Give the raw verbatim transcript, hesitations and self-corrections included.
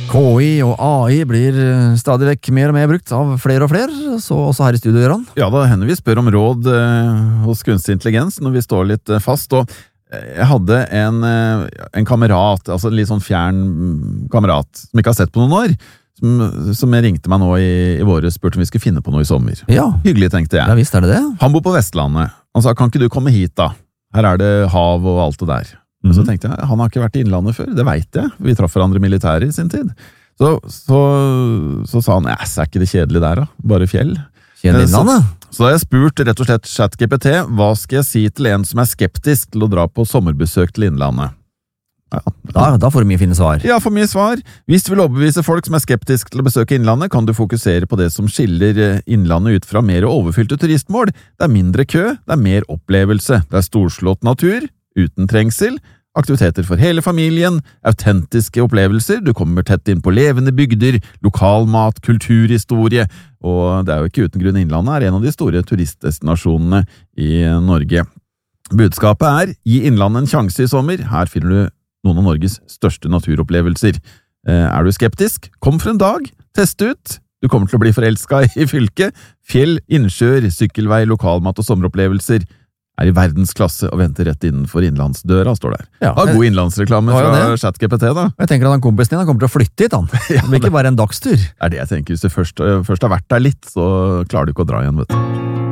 K I og A I blir stadig vekk mer og mer brukt av flere og flere, så også her i studio, Gøran. Ja, da hender vi spør om råd eh, hos kunstig intelligens når vi står litt eh, fast, og jeg hadde en, eh, en kamerat, altså en litt sånn fjern kamerat, som ikke har sett på noen år, som, som ringte meg nå i, i våre, spurte om vi skulle finne på noe i sommer. Ja. Hyggelig, tenkte jeg. Ja, visst er det det. Han bor på Vestlandet. Han sa, kan ikke du komme hit da? Her er det hav og alt det der. Mm-hmm. Så tenkte jeg, han har ikke vært i Innlandet før, det vet jeg. Vi traff hverandre militære i sin tid. Så, så, så sa han, æs, er ikke det kjedelig der da? Bare fjell. Kjedelig Innlandet? Så, så da har jeg spurt rett og slett ChatGPT, hva skal jeg si til en som er skeptisk til å dra på sommerbesøk til Innlandet? Ja. Da, da får du mye fine svar. Ja, for mye svar. Hvis du vil overbevise folk som er skeptisk til å besøke Innlandet, kan du fokusere på det som skiller Innlandet ut fra mer overfylte turistmål. Det er mindre kø, det er mer opplevelse, det er storslått natur, uten trengsel, aktiviteter for hele familien, autentiske opplevelser, du kommer tett inn på levende bygder, lokalmat, kulturhistorie, og det er jo ikke uten grunn Innlandet er en av de store turistdestinasjonene i Norge. Budskapet er, gi Innlandet en sjanse i sommer, her finner du noen av Norges største naturopplevelser. Er du skeptisk? Kom for en dag, test ut, du kommer til å bli forelsket i fylket, fjell, innsjøer, sykkelvei, lokalmat og sommeropplevelser, er i verdensklasse og venter rett innenfor innlandsdøra, står der. Ja, ha god innlandsreklame fra ChatGPT da. Jeg tenker at han kompisen din han kommer til å flytte hit, han. Det blir ikke bare en dagstur. Det er det jeg tenker, hvis du først, først har vært der litt, så klarer du ikke å dra igjen, vet du.